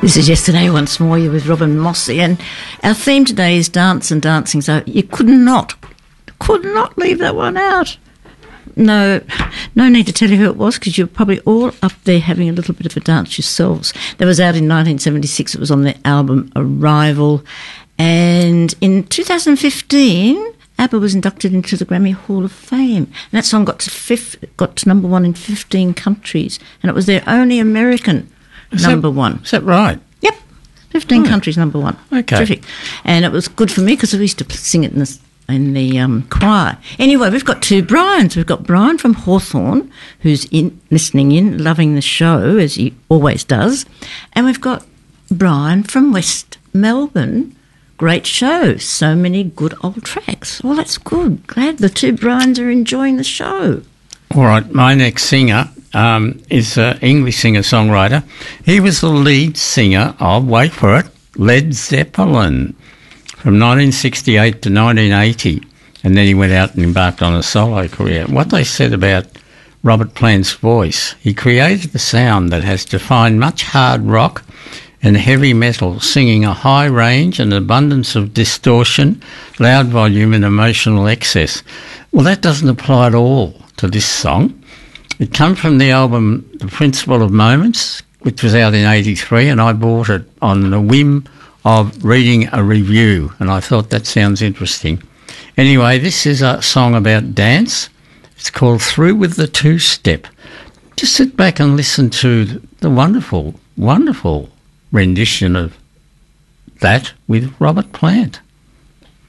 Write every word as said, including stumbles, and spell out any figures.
This is Yesterday Once More. You're with Robin Mossy, and our theme today is dance and dancing. So you could not, could not leave that one out. No, no need to tell you who it was because you're probably all up there having a little bit of a dance yourselves. That was out in nineteen seventy-six. It was on their album Arrival, and in two thousand fifteen, ABBA was inducted into the Grammy Hall of Fame. And that song got to fifth, got to number one in fifteen countries, and it was their only American. Is number that, one. Is that right? Yep. fifteen oh. countries, number one. Okay. Terrific. And it was good for me because I used to sing it in the, in the um, choir. Anyway, we've got two Brians. We've got Brian from Hawthorne, who's in, listening in, loving the show, as he always does. And we've got Brian from West Melbourne. Great show. So many good old tracks. Well, that's good. Glad the two Brians are enjoying the show. All right. My next singer Um, is an English singer-songwriter. He was the lead singer of, wait for it, Led Zeppelin from nineteen sixty-eight to nineteen eighty, and then he went out and embarked on a solo career. What they said about Robert Plant's voice, he created the sound that has defined much hard rock and heavy metal, singing a high range and abundance of distortion, loud volume and emotional excess. Well, that doesn't apply at all to this song. It comes from the album The Principle of Moments, which was out in eighty-three, and I bought it on the whim of reading a review, and I thought that sounds interesting. Anyway, this is a song about dance. It's called Through with the Two-Step. Just sit back and listen to the wonderful, wonderful rendition of that with Robert Plant.